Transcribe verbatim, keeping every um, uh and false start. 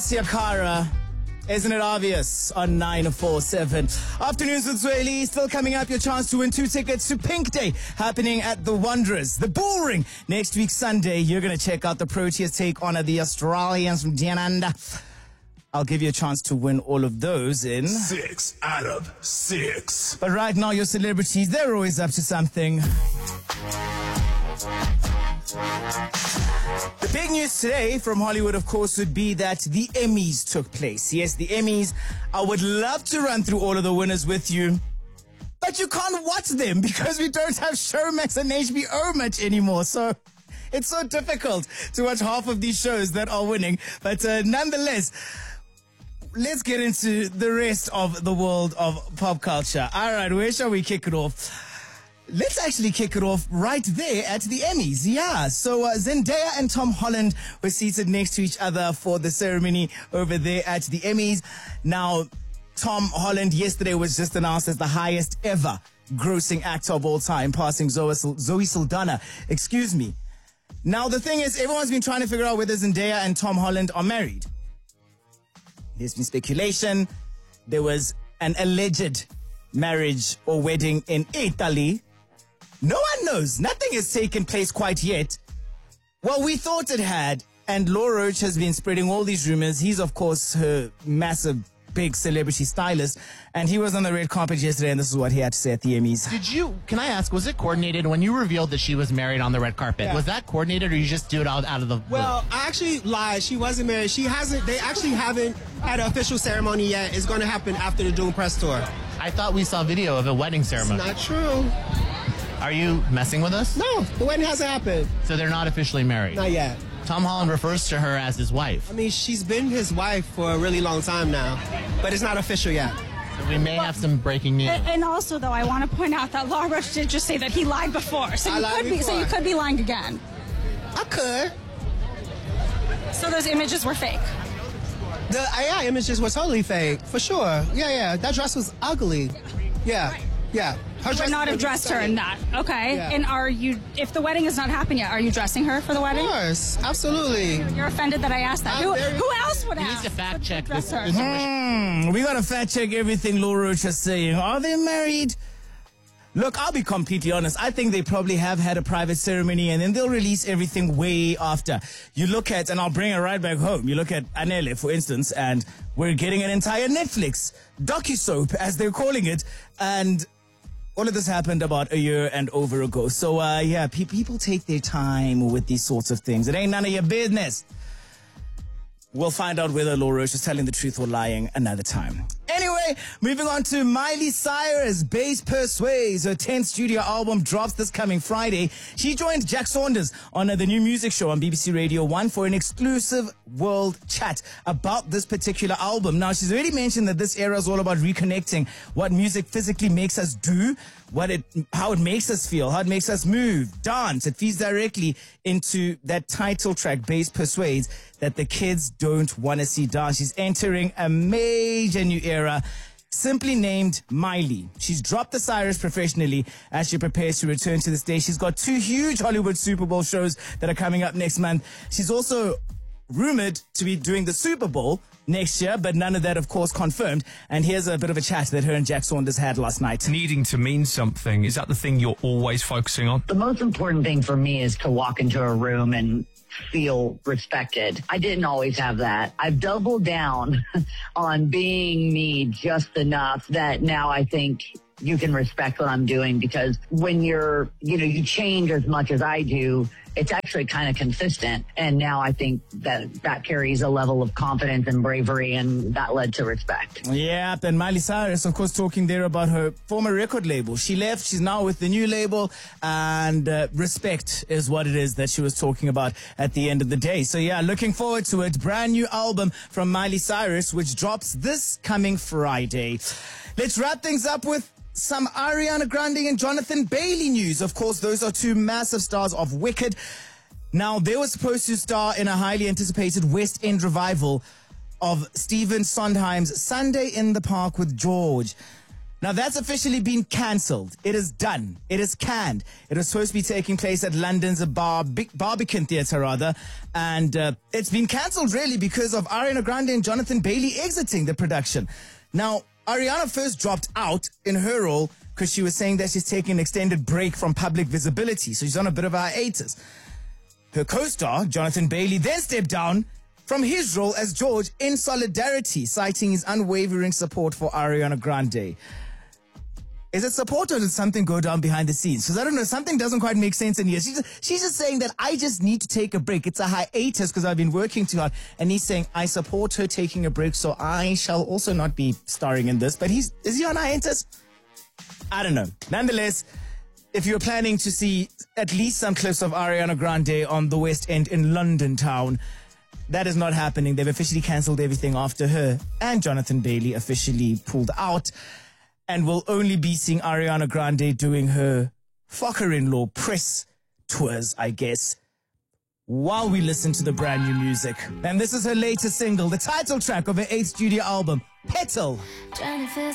Alessia Cara. Isn't it obvious? On nine four seven. Afternoons with Zweli. Still coming up, your chance to win two tickets to Pink Day, happening at the Wanderers, the Bull Ring, next week Sunday. You're going to check out the Proteas take on the Australians from Jananda. I'll give you a chance to win all of those in six out of six. But right now, your celebrities, they're always up to something. The big news today from Hollywood, of course, would be that the Emmys took place. Yes, the Emmys. I would love to run through all of the winners with you, but you can't watch them because we don't have Showmax and H B O much anymore. So it's so difficult to watch half of these shows that are winning. But uh, nonetheless, let's get into the rest of the world of pop culture. All right, where shall we kick it off? Let's actually kick it off right there at the Emmys. Yeah, so uh, Zendaya and Tom Holland were seated next to each other for the ceremony over there at the Emmys. Now, Tom Holland yesterday was just announced as the highest ever grossing actor of all time, passing Zoe, Zoe Saldana. Excuse me. Now, the thing is, everyone's been trying to figure out whether Zendaya and Tom Holland are married. There's been speculation. There was an alleged marriage or wedding in Italy. No one knows. Nothing has taken place quite yet. Well, we thought it had. And Law Roach has been spreading all these rumors. He's, of course, her massive, big celebrity stylist. And he was on the red carpet yesterday, and this is what he had to say at the Emmys. Did you, can I ask, was it coordinated when you revealed that she was married on the red carpet? Yeah. Was that coordinated, or you just do it out, out of the blue? Well, I actually lied. She wasn't married. She hasn't, they actually haven't had an official ceremony yet. It's going to happen after the Doom press tour. I thought we saw video of a wedding ceremony. It's not true. Are you messing with us? No, the wedding hasn't happened. So they're not officially married? Not yet. Tom Holland refers to her as his wife. I mean, she's been his wife for a really long time now, but it's not official yet. So we may have some breaking news. And also, though, I want to point out that Law Roach did just say that he lied before, so I you lied could be, so before. you could be lying again. I could. So those images were fake. The A I images were totally fake, for sure. Yeah, yeah. That dress was ugly. Yeah, yeah. Her You dress would not have was dressed her stunning. in that. Okay. Yeah. And are you, if the wedding has not happened yet, are you dressing her for the Of wedding? course, absolutely. You're offended that I asked that. I'm Who, very- who else would You ask? need to fact check Dress this. her. this Hmm, we gotta fact check everything Law Roach is saying. Are they married? Look, I'll be completely honest. I think they probably have had a private ceremony, and then they'll release everything way after. You look at, and I'll bring it right back home. You look at Anele, for instance, and we're getting an entire Netflix docusoap, as they're calling it, and all of this happened about a year and over ago. So, uh, yeah, pe- people take their time with these sorts of things. It ain't none of your business. We'll find out whether Law Roach is telling the truth or lying another time. Anyway, moving on to Miley Cyrus. Bass Persuades, her tenth studio album, drops this coming Friday. She joined Jack Saunders on uh, the new music show on B B C Radio one for an exclusive world chat about this particular album. Now, she's already mentioned that this era is all about reconnecting what music physically makes us do, what it, how it makes us feel, how it makes us move, dance. It feeds directly into that title track, Bass Persuades, that the kids don't want to see dance. She's entering a major new era, simply named Miley. She's dropped the Cyrus professionally as she prepares to return to the stage. She's got two huge Hollywood Super Bowl shows that are coming up next month. She's also rumored to be doing the Super Bowl next year, but none of that, of course, confirmed. And here's a bit of a chat that her and Jack Saunders had last night. Needing to mean something, is that the thing you're always focusing on? The most important thing for me is to walk into a room and feel respected. I didn't always have that. I've doubled down on being me just enough that now I think you can respect what I'm doing, because when you're, you know, you change as much as I do, it's actually kind of consistent. And now I think that that carries a level of confidence and bravery, and that led to respect. Yeah, and Miley Cyrus, of course, talking there about her former record label. She left, she's now with the new label, and uh, respect is what it is that she was talking about at the end of the day. So yeah, looking forward to it. Brand new album from Miley Cyrus, which drops this coming Friday. Let's wrap things up with some Ariana Grande and Jonathan Bailey news. Of course, those are two massive stars of Wicked. Now, they were supposed to star in a highly anticipated West End revival of Stephen Sondheim's Sunday in the Park with George. Now that's officially been cancelled. It is done. It is canned. It was supposed to be taking place at London's Barbic- Barbican Theatre, rather. And uh, it's been cancelled really because of Ariana Grande and Jonathan Bailey exiting the production. Now, Ariana first dropped out in her role because she was saying that she's taking an extended break from public visibility. So she's on a bit of a hiatus. Her co-star, Jonathan Bailey, then stepped down from his role as George in solidarity, citing his unwavering support for Ariana Grande. Is it support or did something go down behind the scenes? Because I don't know, something doesn't quite make sense in here. She's just, she's just saying that I just need to take a break. It's a hiatus because I've been working too hard. And he's saying, I support her taking a break, so I shall also not be starring in this. But he's is he on hiatus? I don't know. Nonetheless, if you're planning to see at least some clips of Ariana Grande on the West End in London town, that is not happening. They've officially cancelled everything after her and Jonathan Bailey officially pulled out. And we'll only be seeing Ariana Grande doing her fucker-in-law press tours, I guess, while we listen to the brand new music. And this is her latest single, the title track of her eighth studio album, Petal. Trying to feel